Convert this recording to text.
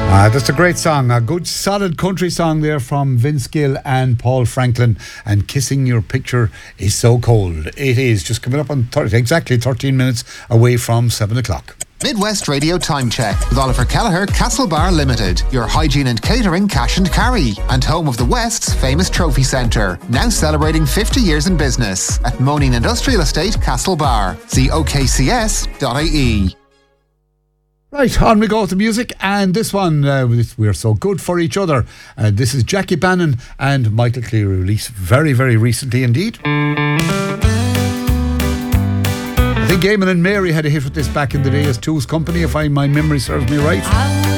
That's a great song, a good solid country song there from Vince Gill and Paul Franklin. And Kissing Your Picture Is So Cold. It is just coming up on exactly 13 minutes away from 7 o'clock. Midwest Radio Time Check with Oliver Kelleher, Castlebar Limited, your hygiene and catering cash and carry, and home of the West's famous trophy centre, now celebrating 50 years in business at Moaning Industrial Estate, Castlebar. See okcs.ie. Right, on we go with the music, and this one, We're So Good For Each Other. This is Jackie Bannon and Michael Cleary, released very, very recently indeed. I think Eamon and Mary had a hit with this back in the day as Two's Company, if my memory serves me right.